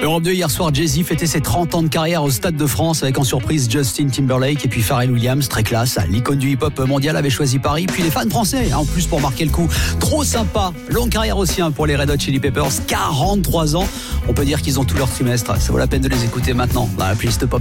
Europe 2, hier soir, Jay-Z fêtait ses 30 ans de carrière au Stade de France avec en surprise Justin Timberlake et puis Pharrell Williams, très classe. L'icône du hip-hop mondial avait choisi Paris, puis les fans français, en plus pour marquer le coup. Trop sympa, longue carrière aussi pour les Red Hot Chili Peppers, 43 ans. On peut dire qu'ils ont tout leur trimestre. Ça vaut la peine de les écouter maintenant dans la playlist Pop.